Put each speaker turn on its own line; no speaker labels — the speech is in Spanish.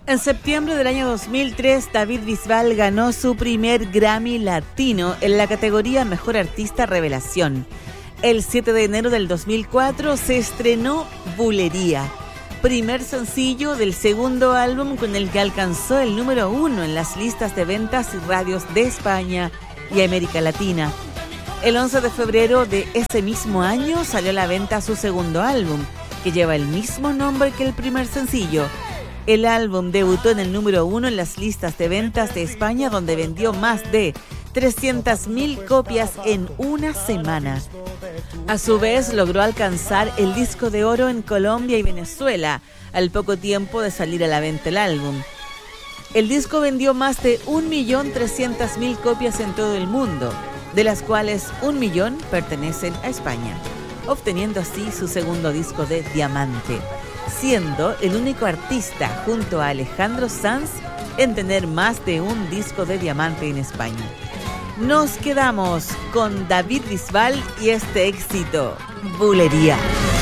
En septiembre del año 2003, David Bisbal ganó su primer Grammy Latino en la categoría Mejor Artista Revelación. El 7 de enero del 2004 se estrenó Bulería, primer sencillo del segundo álbum con el que alcanzó el número 1 en las listas de ventas y radios de España y América Latina. El 11 de febrero de ese mismo año salió a la venta su segundo álbum, que lleva el mismo nombre que el primer sencillo. El álbum debutó en el número 1 en las listas de ventas de España, donde vendió más de 300.000 copias en una semana. A su vez, logró alcanzar el disco de oro en Colombia y Venezuela, al poco tiempo de salir a la venta el álbum. El disco vendió más de 1.300.000 copias en todo el mundo, de las cuales 1.000.000 pertenecen a España, obteniendo así su segundo disco de diamante, siendo el único artista junto a Alejandro Sanz en tener más de un disco de diamante en España. Nos quedamos con David Bisbal y este éxito, Bulería.